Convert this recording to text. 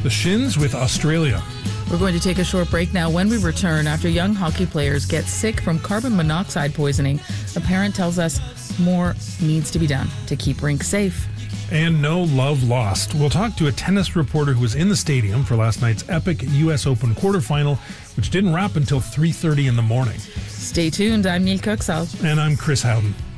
The Shins with Australia. We're going to take a short break now. When we return, after young hockey players get sick from carbon monoxide poisoning, a parent tells us more needs to be done to keep rinks safe. And no love lost. We'll talk to a tennis reporter who was in the stadium for last night's epic U.S. Open quarterfinal, which didn't wrap until 3:30 in the morning. Stay tuned. I'm Neil Coxall. And I'm Chris Howden.